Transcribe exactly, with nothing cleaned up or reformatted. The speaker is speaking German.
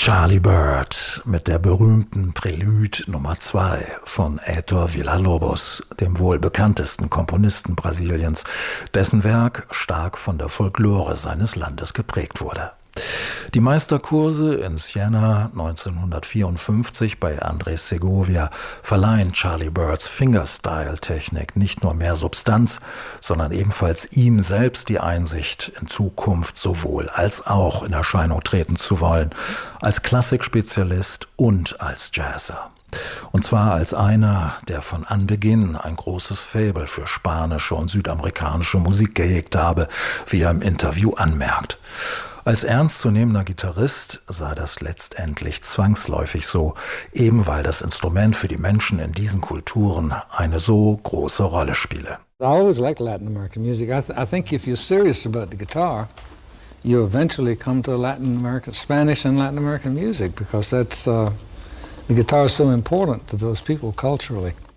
Charlie Byrd mit der berühmten Prelude Nummer zwei von Heitor Villa-Lobos, dem wohl bekanntesten Komponisten Brasiliens, dessen Werk stark von der Folklore seines Landes geprägt wurde. Die Meisterkurse in Siena neunzehnhundertvierundfünfzig bei Andrés Segovia verleihen Charlie Byrds Fingerstyle-Technik nicht nur mehr Substanz, sondern ebenfalls ihm selbst die Einsicht, in Zukunft sowohl als auch in Erscheinung treten zu wollen, als Klassikspezialist und als Jazzer. Und zwar als einer, der von Anbeginn ein großes Faible für spanische und südamerikanische Musik gehegt habe, wie er im Interview anmerkt. Als ernstzunehmender Gitarrist sei das letztendlich zwangsläufig so, eben weil das Instrument für die Menschen in diesen Kulturen eine so große Rolle spiele. I always like Latin American music. I, th I think if you're serious about the guitar, you eventually come to Latin American, Spanish and Latin American music, because that's uh, the guitar is so important to those people culturally.